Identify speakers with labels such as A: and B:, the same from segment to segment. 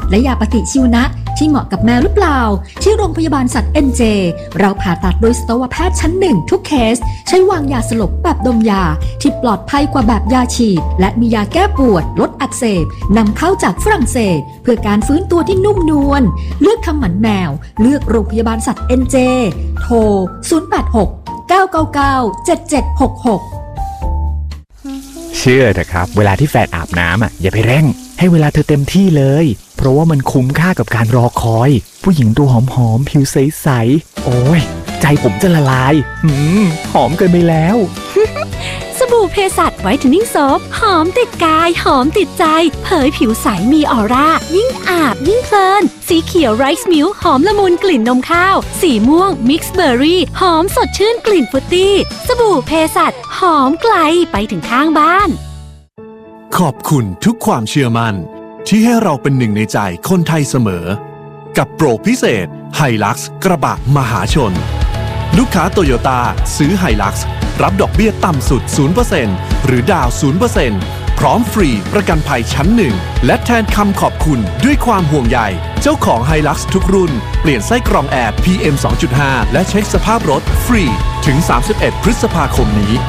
A: และยาปฏิชีวนะที่เหมาะกับแมวหรือเปล่าที่โรงพยาบาลสัตว์ NJ เราผ่าตัดโดยสัตวแพทย์ชั้น1ทุกเคสใช้วางยาสลบแบบดมยาที่ปลอดภัยกว่าแบบยาฉีดและมียาแก้ปวดลดอักเสบนำเข้าจากฝรั่งเศสเพื่อการฟื้นตัวที่นุ่มนวลเลือกทำหมันแมวเลือกโรงพยาบาลสัตว์ NJ โทร086 999 7766
B: เชื่อเถอะครับเวลาที่แฟนอาบน้ำอย่าไปเร่งให้เวลาเธอเต็มที่เลยเพราะว่ามันคุ้มค่ากับการรอคอยผู้หญิงตัวหอมๆผิวใสๆโอ้ยใจผมจะละลายหอมเกินไปแล้ว
C: สบู่เพสัชไวท์เทนนิ่งโซฟหอมติดกายหอมติดใจเผยผิวใสมีออร่ายิ่งอาบยิ่งเพลินสีเขียวไรซ์มิลค์หอมละมุนกลิ่นนมข้าวสีม่วงมิกซ์เบอร์รี่หอมสดชื่นกลิ่นฟรุตตี้สบู่เพสัชหอมไกลไปถึงข้างบ้าน
D: ขอบคุณทุกความเชื่อมั่นที่ให้เราเป็นหนึ่งในใจคนไทยเสมอกับโปรพิเศษไฮลักซ์กระบะมหาชนลูกค้าโตโยต้าซื้อไฮลักซ์รับดอกเบี้ยต่ำสุด 0% หรือดาว 0% พร้อมฟรีประกันภัยชั้น1และแทนคำขอบคุณด้วยความห่วงใยเจ้าของไฮลักซ์ทุกรุ่นเปลี่ยนไส้กรองแอร์ PM 2.5 และเช็คสภาพรถฟรีถึง31 พฤษภาคมนี้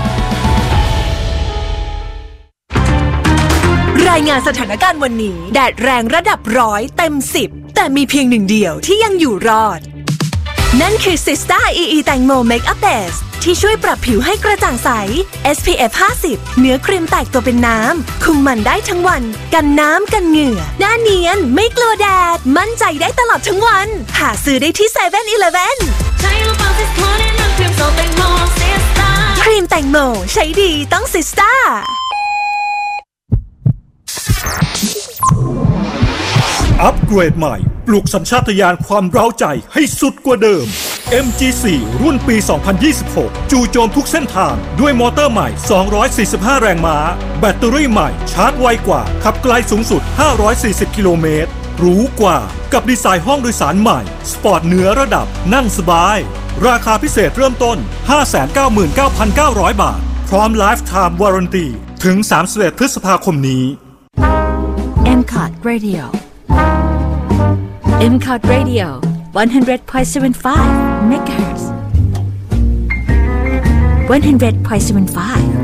E: รายงานสถานการณ์วันนี้แดดแรงระดับ100 เต็ม 10แต่มีเพียงหนึ่งเดียวที่ยังอยู่รอดนั่นคือ Sista EE แตงโม Makeup Base ที่ช่วยปรับผิวให้กระจ่างใส SPF 50 เนื้อครีมแตกตัวเป็นน้ำคุมมันได้ทั้งวันกันน้ำกันเหงื่อหน้าเนียนไม่กลัวแดดมั่นใจได้ตลอดทั้งวันหาซื้อได้ที่ 7-Eleven ครีมแตงโมใช้ดีต้อง Sista
F: อัปเกรดใหม่ปลุกสัญชาตญาณความเร้าใจให้สุดกว่าเดิม MG4 รุ่นปี 2026 จู่โจมทุกเส้นทางด้วยมอเตอร์ใหม่ 245 แรงม้าแบตเตอรี่ใหม่ชาร์จไวกว่าขับไกลสูงสุด 540 กิโลเมตรหรูกว่ากับดีไซน์ห้องโดยสารใหม่สปอร์ตเหนือระดับนั่งสบายราคาพิเศษเริ่มต้น 599,900 บาทพร้อม Lifetime Warranty ถึง 31 พฤษภาคมนี้
C: MCOT Radio MCOT Radio 100.75 MHz 100.75